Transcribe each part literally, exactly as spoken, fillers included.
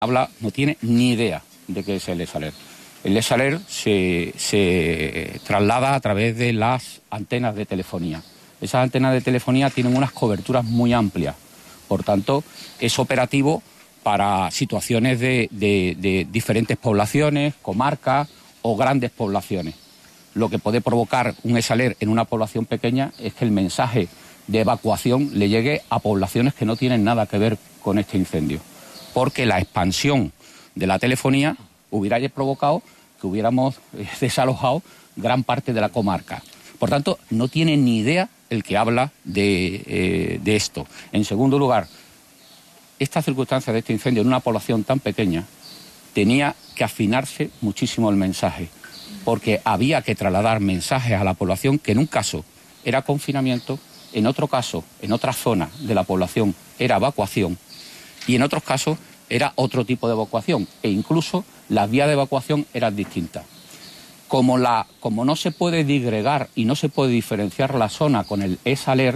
habla no tiene ni idea de qué es el E-Saler. El E-Saler se, se traslada a través de las antenas de telefonía. Esas antenas de telefonía tienen unas coberturas muy amplias, por tanto es operativo para situaciones de, de, de diferentes poblaciones, comarcas o grandes poblaciones. Lo que puede provocar un E-Saler en una población pequeña es que el mensaje de evacuación le llegue a poblaciones que no tienen nada que ver con este incendio, porque la expansión de la telefonía hubiera provocado que hubiéramos desalojado gran parte de la comarca. Por tanto, no tiene ni idea el que habla de, eh, de esto. En segundo lugar, esta circunstancia de este incendio en una población tan pequeña tenía que afinarse muchísimo el mensaje, porque había que trasladar mensajes a la población que en un caso era confinamiento, en otro caso, en otra zona de la población era evacuación y en otros casos era otro tipo de evacuación e incluso las vías de evacuación eran distintas. Como, la, como no se puede disgregar y no se puede diferenciar la zona con el E-Saler,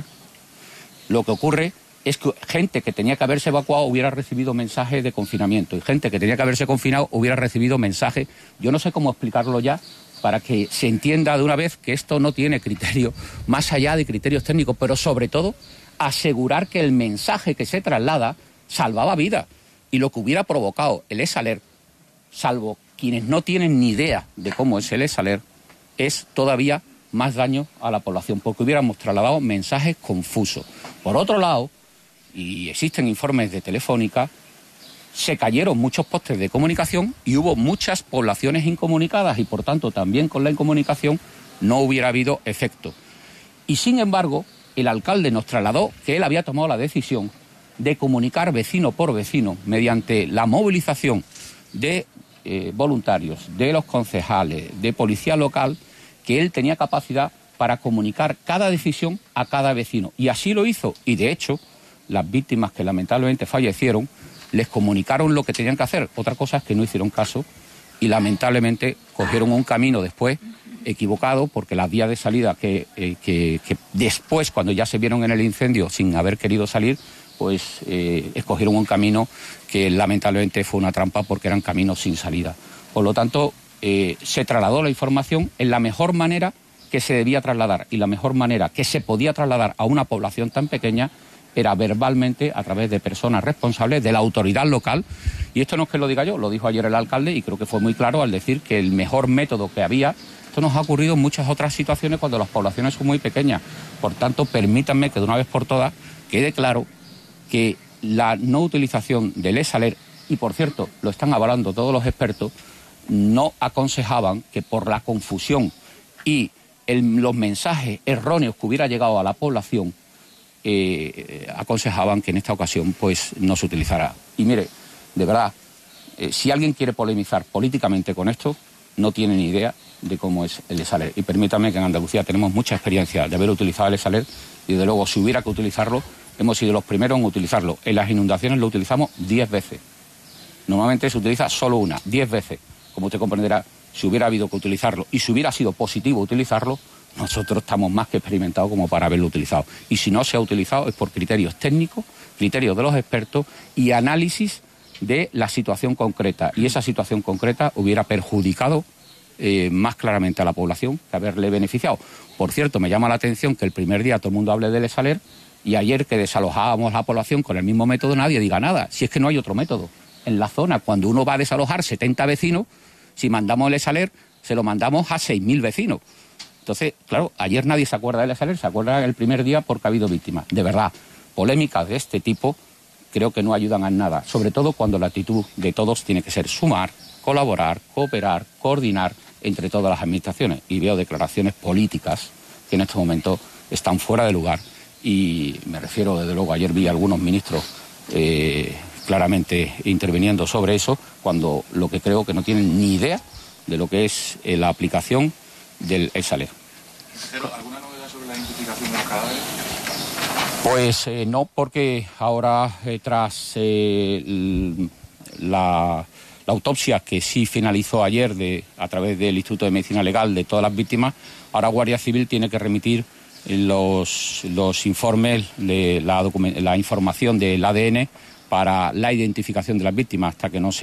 lo que ocurre es que gente que tenía que haberse evacuado hubiera recibido mensajes de confinamiento y gente que tenía que haberse confinado hubiera recibido mensajes. Yo no sé cómo explicarlo ya para que se entienda de una vez que esto no tiene criterio, más allá de criterios técnicos, pero sobre todo asegurar que el mensaje que se traslada salvaba vidas. Y lo que hubiera provocado el E-Saler, salvo quienes no tienen ni idea de cómo es el E-Saler, es todavía más daño a la población, porque hubiéramos trasladado mensajes confusos. Por otro lado, y existen informes de Telefónica, se cayeron muchos postes de comunicación y hubo muchas poblaciones incomunicadas y por tanto también con la incomunicación no hubiera habido efecto. Y sin embargo, el alcalde nos trasladó que él había tomado la decisión de comunicar vecino por vecino mediante la movilización de eh, voluntarios, de los concejales, de policía local, que él tenía capacidad para comunicar cada decisión a cada vecino. Y así lo hizo. Y de hecho, las víctimas que lamentablemente fallecieron les comunicaron lo que tenían que hacer. Otra cosa es que no hicieron caso y lamentablemente cogieron un camino después equivocado, porque las vías de salida que, eh, que, que después, cuando ya se vieron en el incendio sin haber querido salir, pues eh, escogieron un camino que lamentablemente fue una trampa porque eran caminos sin salida. Por lo tanto, eh, se trasladó la información en la mejor manera que se debía trasladar y la mejor manera que se podía trasladar a una población tan pequeña era verbalmente a través de personas responsables de la autoridad local. Y esto no es que lo diga yo, lo dijo ayer el alcalde y creo que fue muy claro al decir que el mejor método que había. Esto nos ha ocurrido en muchas otras situaciones cuando las poblaciones son muy pequeñas. Por tanto, permítanme que de una vez por todas quede claro que la no utilización del E-Saler, y por cierto, lo están avalando todos los expertos, no aconsejaban que por la confusión y el, los mensajes erróneos que hubiera llegado a la población, eh, aconsejaban que en esta ocasión pues no se utilizara. Y mire, de verdad, eh, si alguien quiere polemizar políticamente con esto, no tiene ni idea de cómo es el E-Saler. Y permítame que en Andalucía tenemos mucha experiencia de haber utilizado el E-Saler y desde luego si hubiera que utilizarlo, hemos sido los primeros en utilizarlo. En las inundaciones lo utilizamos diez veces. Normalmente se utiliza solo una, diez veces. Como usted comprenderá, si hubiera habido que utilizarlo y si hubiera sido positivo utilizarlo, nosotros estamos más que experimentados como para haberlo utilizado. Y si no se ha utilizado es por criterios técnicos, criterios de los expertos y análisis de la situación concreta. Y esa situación concreta hubiera perjudicado eh, más claramente a la población que haberle beneficiado. Por cierto, me llama la atención que el primer día todo el mundo hable del E-Saler y ayer que desalojábamos la población con el mismo método nadie diga nada. Si es que no hay otro método. En la zona, cuando uno va a desalojar setenta vecinos, si mandamos el E-Saler, se lo mandamos a seis mil vecinos. Entonces, claro, ayer nadie se acuerda del E-Saler, se acuerda el primer día porque ha habido víctimas. De verdad, polémicas de este tipo creo que no ayudan a nada, sobre todo cuando la actitud de todos tiene que ser sumar, colaborar, cooperar, coordinar entre todas las administraciones. Y veo declaraciones políticas que en este momento están fuera de lugar. Y me refiero, desde luego, ayer vi a algunos ministros eh, claramente interviniendo sobre eso, cuando lo que creo que no tienen ni idea de lo que es eh, la aplicación del E-Saler. ¿Alguna novedad sobre la identificación de los cadáveres? Pues eh, no, porque ahora eh, tras eh, la, la autopsia que sí finalizó ayer de, a través del Instituto de Medicina Legal de todas las víctimas, ahora Guardia Civil tiene que remitir los, los informes, de la, la información del A D N para la identificación de las víctimas hasta que no se